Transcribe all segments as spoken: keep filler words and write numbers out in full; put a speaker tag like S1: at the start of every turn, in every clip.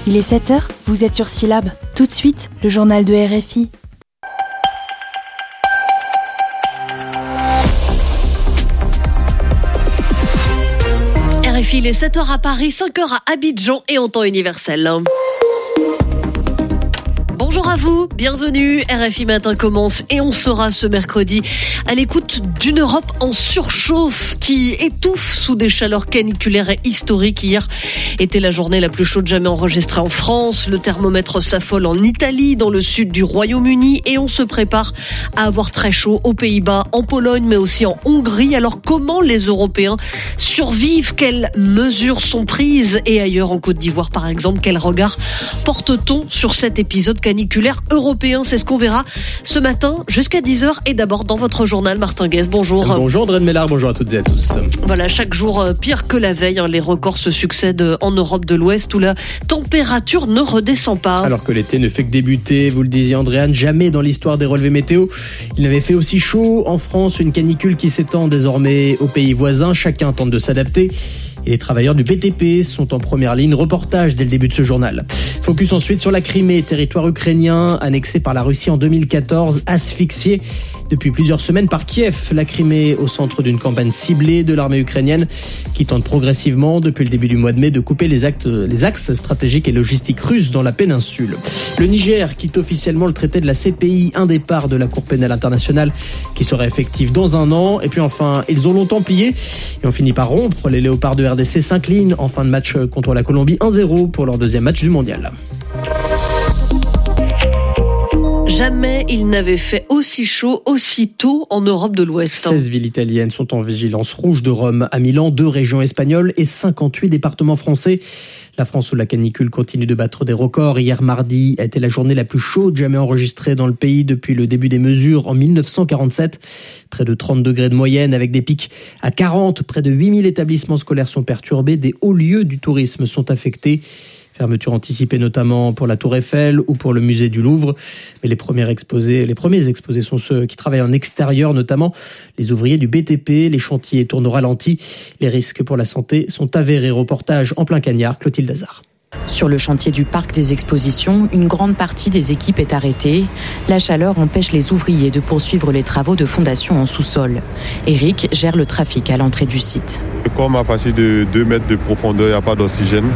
S1: Il est sept heures, vous êtes sur Syllab. Tout de suite, le journal de R F I.
S2: R F I, il est sept heures à Paris, cinq heures à Abidjan et en temps universel. Bonjour à vous, bienvenue, R F I Matin commence et on sera ce mercredi à l'écoute d'une Europe en surchauffe qui étouffe sous des chaleurs caniculaires et historiques. Hier était la journée la plus chaude jamais enregistrée en France, le thermomètre s'affole en Italie, dans le sud du Royaume-Uni et on se prépare à avoir très chaud aux Pays-Bas, en Pologne mais aussi en Hongrie. Alors comment les Européens survivent? Quelles mesures sont prises? Et ailleurs en Côte d'Ivoire par exemple, quel regard porte-t-on sur cet épisode caniculaire européen? C'est ce qu'on verra ce matin jusqu'à dix heures. Et d'abord dans votre journal, Martin Guez, bonjour.
S3: Bonjour André de Mellard, bonjour à toutes et à tous.
S2: Voilà, chaque jour pire que la veille, hein, les records se succèdent en Europe de l'Ouest où la température ne redescend pas.
S3: Alors que l'été ne fait que débuter, vous le disiez Andréane, jamais dans l'histoire des relevés météo il n'avait fait aussi chaud. En France, une canicule qui s'étend désormais aux pays voisins, chacun tente de s'adapter. Et les travailleurs du B T P sont en première ligne. Reportage dès le début de ce journal. Focus ensuite sur la Crimée, territoire ukrainien annexé par la Russie en deux mille quatorze, asphyxié depuis plusieurs semaines par Kiev. La Crimée au centre d'une campagne ciblée de l'armée ukrainienne qui tente progressivement depuis le début du mois de mai de couper les, actes, les axes stratégiques et logistiques russes dans la péninsule. Le Niger quitte officiellement le traité de la C P I, un départ de la Cour pénale internationale qui sera effectif dans un an. Et puis enfin, ils ont longtemps plié et ont fini par rompre. Les léopards de R D C s'inclinent en fin de match contre la Colombie un zéro pour leur deuxième match du mondial.
S2: Jamais il n'avait fait aussi chaud, aussi tôt en Europe de l'Ouest.
S3: seize villes italiennes sont en vigilance rouge, de Rome à Milan, deux régions espagnoles et cinquante-huit départements français. La France où la canicule continue de battre des records. Hier mardi a été la journée la plus chaude jamais enregistrée dans le pays depuis le début des mesures en dix-neuf cent quarante-sept. Près de trente degrés de moyenne avec des pics à quarante. Près de huit mille établissements scolaires sont perturbés. Des hauts lieux du tourisme sont affectés. Fermeture anticipée notamment pour la Tour Eiffel ou pour le musée du Louvre. Mais les premiers exposés, les premiers exposés sont ceux qui travaillent en extérieur, notamment les ouvriers du B T P. Les chantiers tournent au ralenti. Les risques pour la santé sont avérés. Reportage en plein cagnard, Clotilde Hazard.
S4: Sur le chantier du parc des expositions, une grande partie des équipes est arrêtée. La chaleur empêche les ouvriers de poursuivre les travaux de fondation en sous-sol. Eric gère le trafic à l'entrée du site.
S5: Comme à partir de deux mètres de profondeur, il n'y a pas d'oxygène.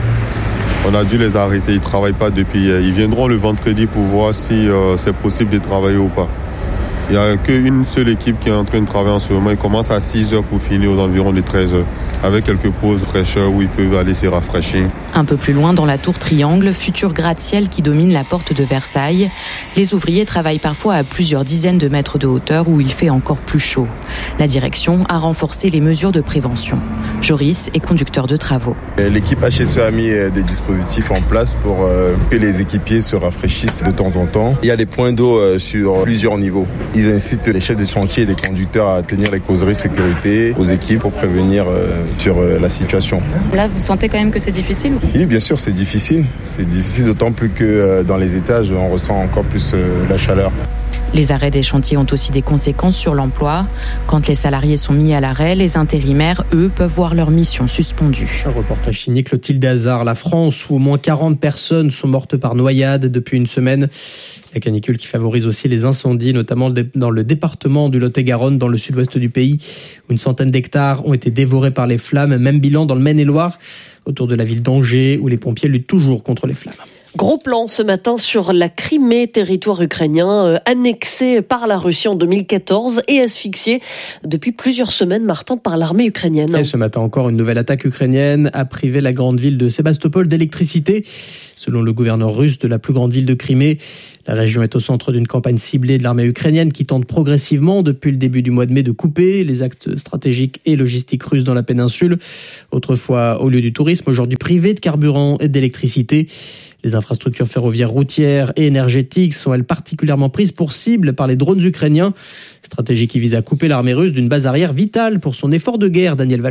S5: On a dû les arrêter, ils ne travaillent pas depuis hier. Ils viendront le vendredi pour voir si euh, c'est possible de travailler ou pas. Il n'y a qu'une seule équipe qui est en train de travailler en ce moment. Ils commencent à six heures pour finir aux environs de treize heures, avec quelques pauses fraîcheur où ils peuvent aller se rafraîchir.
S4: Un peu plus loin, dans la tour Triangle, futur gratte-ciel qui domine la porte de Versailles, les ouvriers travaillent parfois à plusieurs dizaines de mètres de hauteur où il fait encore plus chaud. La direction a renforcé les mesures de prévention. Joris est conducteur de travaux.
S6: L'équipe H S E a mis des dispositifs en place pour que les équipiers se rafraîchissent de temps en temps. Il y a des points d'eau sur plusieurs niveaux. Ils incitent les chefs de chantier et les conducteurs à tenir les causeries sécurité aux équipes pour prévenir sur la situation.
S4: Là, vous sentez quand même que c'est difficile ?
S6: Oui, bien sûr, c'est difficile. C'est difficile d'autant plus que dans les étages, on ressent encore plus la chaleur.
S4: Les arrêts des chantiers ont aussi des conséquences sur l'emploi. Quand les salariés sont mis à l'arrêt, les intérimaires, eux, peuvent voir leur mission suspendue.
S3: Un reportage signé Clotilde Hazard. La France, où au moins quarante personnes sont mortes par noyade depuis une semaine. La canicule qui favorise aussi les incendies, notamment dans le département du Lot-et-Garonne, dans le sud-ouest du pays, où une centaine d'hectares ont été dévorés par les flammes. Même bilan dans le Maine-et-Loire, autour de la ville d'Angers, où les pompiers luttent toujours contre les flammes.
S2: Gros plan ce matin sur la Crimée, territoire ukrainien euh, annexé par la Russie en deux mille quatorze et asphyxié depuis plusieurs semaines, Martin, par l'armée ukrainienne.
S3: Et ce matin encore, une nouvelle attaque ukrainienne a privé la grande ville de Sébastopol d'électricité. Selon le gouverneur russe de la plus grande ville de Crimée, la région est au centre d'une campagne ciblée de l'armée ukrainienne qui tente progressivement depuis le début du mois de mai de couper les axes stratégiques et logistiques russes dans la péninsule. Autrefois au lieu du tourisme, aujourd'hui privé de carburant et d'électricité. Les infrastructures ferroviaires, routières et énergétiques sont, elles, particulièrement prises pour cible par les drones ukrainiens. Stratégie qui vise à couper l'armée russe d'une base arrière vitale pour son effort de guerre, Daniel Vallot.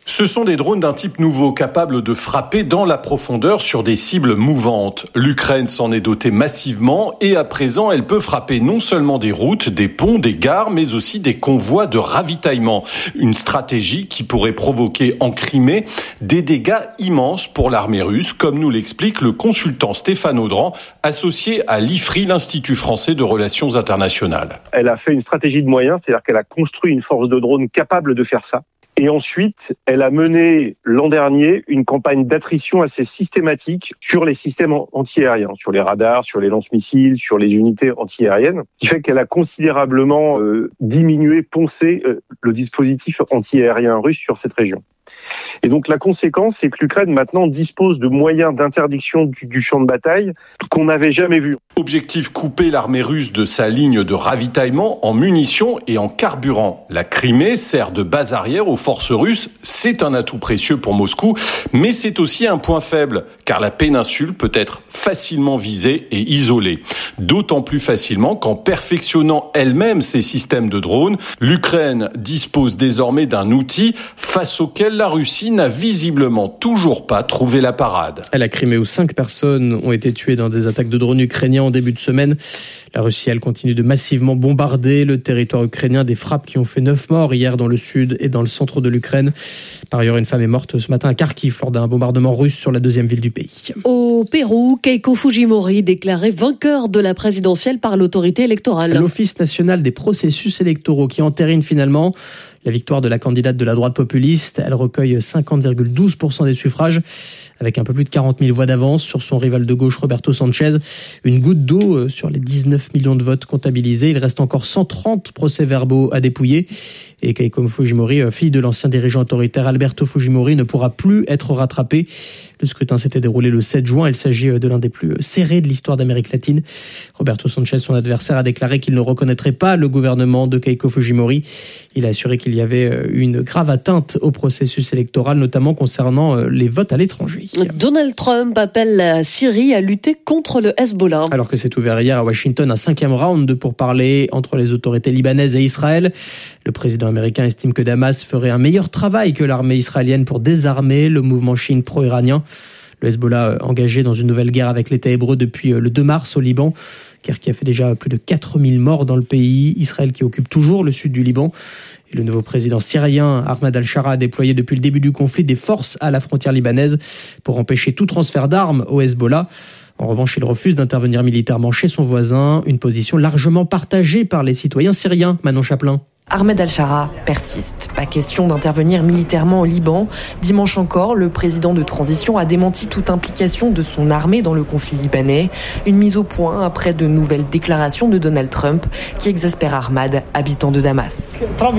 S7: Ce sont des drones d'un type nouveau, capables de frapper dans la profondeur sur des cibles mouvantes. L'Ukraine s'en est dotée massivement et à présent, elle peut frapper non seulement des routes, des ponts, des gares, mais aussi des convois de ravitaillement. Une stratégie qui pourrait provoquer en Crimée des dégâts immenses pour l'armée russe, comme nous l'explique le consultant Stéphane Audran, associé à l'I F R I, l'Institut français de relations internationales.
S8: Elle a fait une stratégie de moyens, c'est-à-dire qu'elle a construit une force de drones capable de faire ça. Et ensuite, elle a mené l'an dernier une campagne d'attrition assez systématique sur les systèmes antiaériens, sur les radars, sur les lance-missiles, sur les unités antiaériennes, qui fait qu'elle a considérablement euh, diminué, poncé euh, le dispositif antiaérien russe sur cette région. Et donc la conséquence, c'est que l'Ukraine maintenant dispose de moyens d'interdiction du, du champ de bataille qu'on n'avait jamais vus.
S7: Objectif, couper l'armée russe de sa ligne de ravitaillement en munitions et en carburant. La Crimée sert de base arrière aux forces russes. C'est un atout précieux pour Moscou, mais c'est aussi un point faible, car la péninsule peut être facilement visée et isolée. D'autant plus facilement qu'en perfectionnant elle-même ses systèmes de drones, l'Ukraine dispose désormais d'un outil face auquel la Russie n'a visiblement toujours pas trouvé la parade.
S3: À la Crimée, où cinq personnes ont été tuées dans des attaques de drones ukrainiens en début de semaine. La Russie, elle, continue de massivement bombarder le territoire ukrainien. Des frappes qui ont fait neuf morts hier dans le sud et dans le centre de l'Ukraine. Par ailleurs, une femme est morte ce matin à Kharkiv lors d'un bombardement russe sur la deuxième ville du pays.
S2: Au Pérou, Keiko Fujimori déclaré vainqueur de la présidentielle par l'autorité électorale.
S3: L'Office national des processus électoraux qui entérine finalement la victoire de la candidate de la droite populiste. Elle recueille cinquante virgule douze pour cent des suffrages, avec un peu plus de quarante mille voix d'avance sur son rival de gauche Roberto Sanchez. Une goutte d'eau sur les dix-neuf millions de votes comptabilisés. Il reste encore cent trente procès-verbaux à dépouiller. Et Keiko Fujimori, fille de l'ancien dirigeant autoritaire Alberto Fujimori, ne pourra plus être rattrapée. Le scrutin s'était déroulé le sept juin. Il s'agit de l'un des plus serrés de l'histoire d'Amérique latine. Roberto Sanchez, son adversaire, a déclaré qu'il ne reconnaîtrait pas le gouvernement de Keiko Fujimori. Il a assuré qu'il y avait une grave atteinte au processus électoral, notamment concernant les votes à l'étranger.
S2: Donald Trump appelle la Syrie à lutter contre le Hezbollah.
S3: Alors que s'est ouvert hier à Washington un cinquième round de pourparlers entre les autorités libanaises et Israël. Le président américain estime que Damas ferait un meilleur travail que l'armée israélienne pour désarmer le mouvement chiite pro-iranien. Le Hezbollah engagé dans une nouvelle guerre avec l'État hébreu depuis le deux mars au Liban, guerre qui a fait déjà plus de quatre mille morts dans le pays. Israël qui occupe toujours le sud du Liban. Et le nouveau président syrien, Ahmad al-Shara, a déployé depuis le début du conflit des forces à la frontière libanaise pour empêcher tout transfert d'armes au Hezbollah. En revanche, il refuse d'intervenir militairement chez son voisin, une position largement partagée par les citoyens syriens. Manon Chaplin.
S4: Ahmed al-Shara persiste. Pas question d'intervenir militairement au Liban. Dimanche encore, le président de transition a démenti toute implication de son armée dans le conflit libanais. Une mise au point après de nouvelles déclarations de Donald Trump qui exaspère Ahmad, habitant de Damas.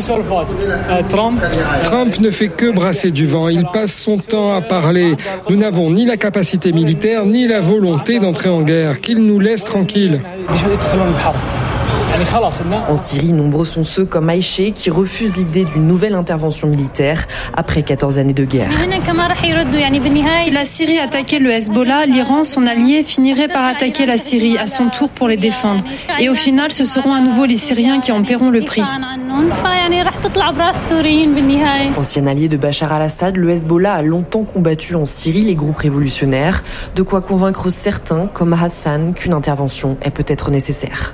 S9: Trump ne fait que brasser du vent. Il passe son temps à parler. Nous n'avons ni la capacité militaire ni la volonté d'entrer en guerre. Qu'il nous laisse tranquilles.
S4: En Syrie, nombreux sont ceux comme Aïché qui refusent l'idée d'une nouvelle intervention militaire après quatorze années de guerre.
S10: Si la Syrie attaquait le Hezbollah, l'Iran, son allié, finirait par attaquer la Syrie à son tour pour les défendre. Et au final, ce seront à nouveau les Syriens qui en paieront le prix.
S4: Ancien allié de Bachar al-Assad, le Hezbollah a longtemps combattu en Syrie les groupes révolutionnaires. De quoi convaincre certains, comme Hassan, qu'une intervention est peut-être nécessaire.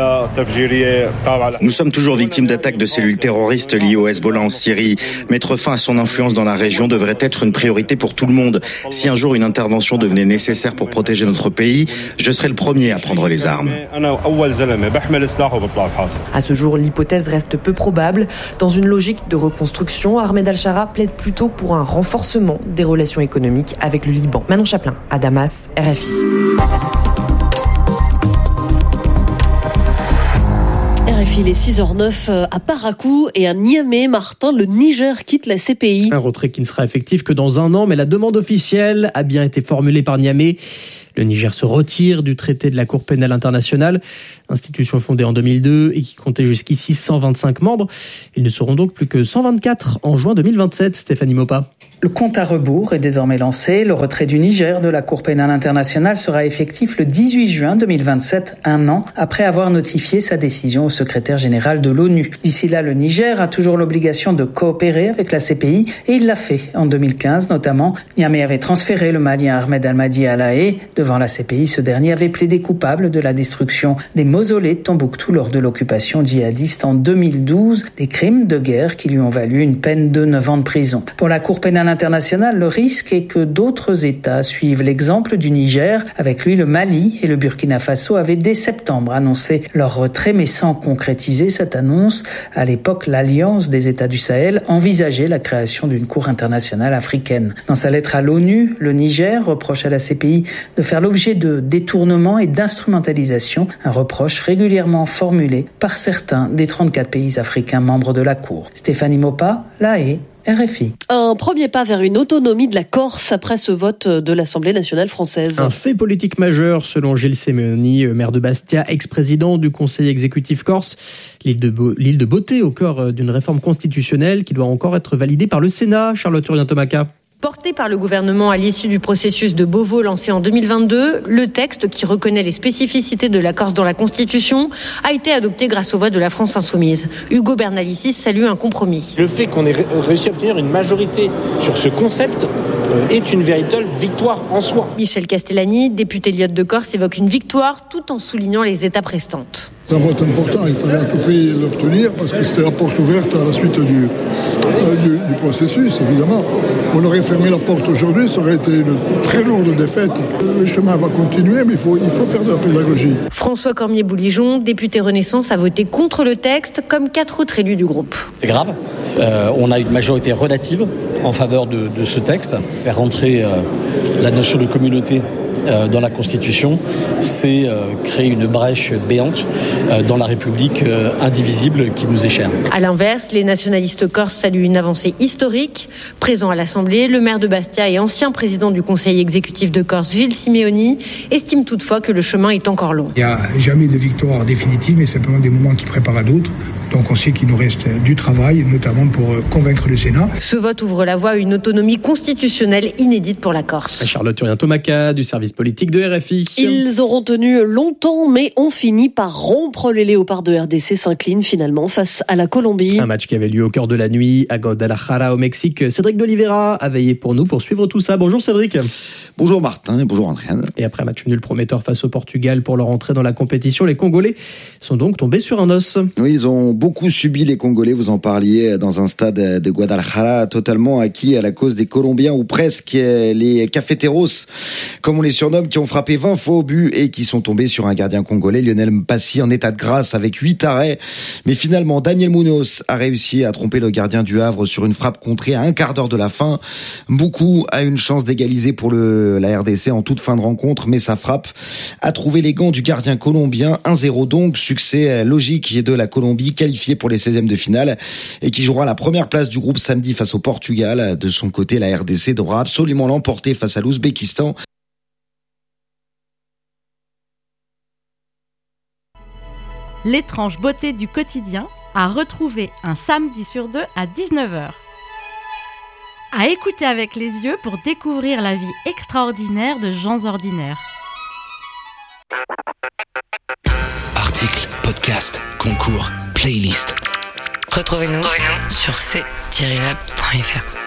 S11: Nous sommes toujours victimes d'attaques de cellules terroristes liées au Hezbollah en Syrie. Mettre fin à son influence dans la région devrait être une priorité pour tout le monde. Si un jour une intervention devenait nécessaire pour protéger notre pays, je serais le premier à prendre les armes.
S4: À ce jour, l'hypothèse reste peu probable. Dans une logique de reconstruction, Ahmed al-Shara plaide plutôt pour un renforcement des relations économiques avec le Liban. Manon Chaplin, à Damas, R F I.
S2: R F I, il est six heures neuf à Parakou et à Niamey. Martin, le Niger quitte la C P I.
S3: Un retrait qui ne sera effectif que dans un an, mais la demande officielle a bien été formulée par Niamey. Le Niger se retire du traité de la Cour pénale internationale, institution fondée en deux mille deux et qui comptait jusqu'ici cent vingt-cinq membres. Ils ne seront donc plus que cent vingt-quatre en juin deux mille vingt-sept. Stéphanie Mopa.
S12: Le compte à rebours est désormais lancé. Le retrait du Niger de la Cour pénale internationale sera effectif le dix-huit juin deux mille vingt-sept, un an après avoir notifié sa décision au secrétaire général de l'ONU. D'ici là, le Niger a toujours l'obligation de coopérer avec la C P I et il l'a fait en deux mille quinze notamment. Niamey avait transféré le Malien Ahmed Al-Mahdi à La Haye. Devant la C P I, ce dernier avait plaidé coupable de la destruction des mausolées de Tombouctou lors de l'occupation djihadiste en deux mille douze, des crimes de guerre qui lui ont valu une peine de neuf ans de prison. Pour la Cour pénale internationale, le risque est que d'autres États suivent l'exemple du Niger. Avec lui, le Mali et le Burkina Faso avaient dès septembre annoncé leur retrait, mais sans concrétiser cette annonce. À l'époque, l'Alliance des États du Sahel envisageait la création d'une Cour internationale africaine. Dans sa lettre à l'ONU, le Niger reproche à la C P I de faire l'objet de détournements et d'instrumentalisation, un reproche régulièrement formulé par certains des trente-quatre pays africains membres de la Cour. Stéphanie Mopa, La Haye, R F I.
S2: Un premier pas vers une autonomie de la Corse après ce vote de l'Assemblée nationale française.
S3: Un fait politique majeur selon Gilles Simeoni, maire de Bastia, ex-président du Conseil exécutif corse. L'île de, Bo- l'île de Beauté au cœur d'une réforme constitutionnelle qui doit encore être validée par le Sénat. Charlotte Turien-Tomaca.
S13: Porté par le gouvernement à l'issue du processus de Beauvau lancé en deux mille vingt-deux, le texte qui reconnaît les spécificités de la Corse dans la Constitution a été adopté grâce au vote de la France insoumise. Hugo Bernalicis salue un compromis.
S14: Le fait qu'on ait réussi à obtenir une majorité sur ce concept est une véritable victoire en soi.
S13: Michel Castellani, député Lyotte de Corse, évoque une victoire tout en soulignant les étapes restantes.
S15: C'est un vote important, il fallait à tout prix l'obtenir parce que c'était la porte ouverte à la suite du, euh, du, du processus, évidemment. On aurait fermé la porte aujourd'hui, ça aurait été une très lourde défaite. Le chemin va continuer, mais il faut, il faut faire de la pédagogie.
S13: François Cormier-Bouligeon, député Renaissance, a voté contre le texte, comme quatre autres élus du groupe.
S16: C'est grave. Euh, on a une majorité relative en faveur de, de ce texte. Faire rentrer euh, la notion de communauté euh, dans la Constitution, c'est euh, créer une brèche béante euh, dans la République euh, indivisible qui nous est chère.
S13: À l'inverse, les nationalistes corses saluent une avancée historique. Présent à l'Assemblée, le maire de Bastia et ancien président du Conseil exécutif de Corse, Gilles Simeoni, estime toutefois que le chemin est encore long.
S17: Il n'y a jamais de victoire définitive, mais simplement des moments qui préparent à d'autres. Donc on sait qu'il nous reste du travail, notamment pour convaincre le Sénat.
S13: Ce vote ouvre la voie à une autonomie constitutionnelle inédite pour la Corse.
S3: Charlotte Turien-Tomaca du service politique de R F I.
S2: Ils auront tenu longtemps, mais ont fini par rompre. Les léopards de R D C s'inclinent finalement face à la Colombie.
S3: Un match qui avait lieu au cœur de la nuit à Guadalajara au Mexique. Cédric d'Oliveira a veillé pour nous pour suivre tout ça. Bonjour Cédric.
S18: Bonjour Martin et bonjour Andréane.
S3: Et après un match nul prometteur face au Portugal pour leur entrée dans la compétition, les Congolais sont donc tombés sur un os.
S18: Oui, ils ont beaucoup subi les Congolais, vous en parliez, dans un stade de Guadalajara totalement acquis à la cause des Colombiens, ou presque, les cafeteros, comme on les surnomme, qui ont frappé vingt fois au but et qui sont tombés sur un gardien congolais, Lionel Mpassi, en état de grâce avec huit arrêts. Mais finalement, Daniel Munoz a réussi à tromper le gardien du Havre sur une frappe contrée à un quart d'heure de la fin. Mboukou a une chance d'égaliser pour le, la R D C en toute fin de rencontre, mais sa frappe a trouvé les gants du gardien colombien. un zéro donc, succès logique de la Colombie, qualifiée pour les seizièmes de finale et qui jouera la première place du groupe samedi face au Portugal. De son côté, la R D C devra absolument l'emporter face à l'Ouzbékistan.
S19: L'étrange beauté du quotidien à retrouver un samedi sur deux à dix-neuf heures. À écouter avec les yeux pour découvrir la vie extraordinaire de gens ordinaires.
S20: Articles, podcasts, concours, playlists.
S21: Retrouvez-nous sur c tiret lab point f r.